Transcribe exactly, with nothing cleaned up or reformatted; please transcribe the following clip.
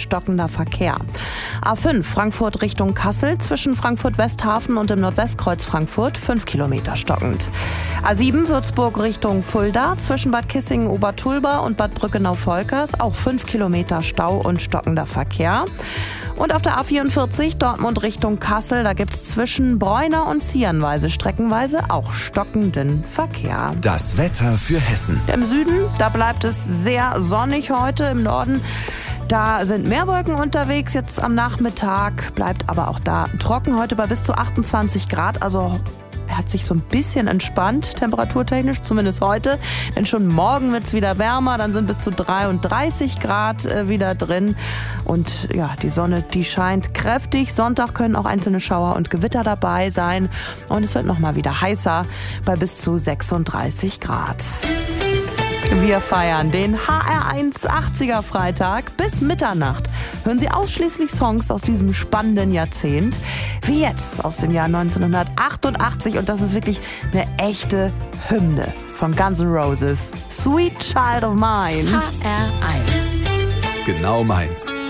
stockender Verkehr. A fünf Frankfurt Richtung Kassel zwischen Frankfurt-Westhafen und dem Nordwestkreuz Frankfurt fünf Kilometer stockend. A sieben Würzburg Richtung Fulda zwischen Bad Kissingen-Obertulba und Bad Brückenau-Volkers auch fünf Kilometer Stau und stockender Verkehr. Und auf der A vierundvierzig Dortmund Richtung Kassel, da gibt es zwischen Bräuner und Ziernweise streckenweise auch stockenden Verkehr. Das Wetter für Hessen. Im Süden, da bleibt es sehr sonnig heute. Im Norden, da sind mehr Wolken unterwegs. Jetzt am Nachmittag bleibt aber auch da trocken. Heute bei bis zu achtundzwanzig Grad, also er hat sich so ein bisschen entspannt, temperaturtechnisch, zumindest heute. Denn schon morgen wird es wieder wärmer, dann sind bis zu dreiunddreißig Grad äh, wieder drin. Und ja, die Sonne, die scheint kräftig. Sonntag können auch einzelne Schauer und Gewitter dabei sein. Und es wird nochmal wieder heißer bei bis zu sechsunddreißig Grad. Wir feiern den H R eins achtziger Freitag bis Mitternacht. Hören Sie ausschließlich Songs aus diesem spannenden Jahrzehnt, wie jetzt aus dem Jahr neunzehnhundertachtundachtzig. Und das ist wirklich eine echte Hymne von Guns N' Roses. Sweet Child of Mine. H R eins. Genau meins.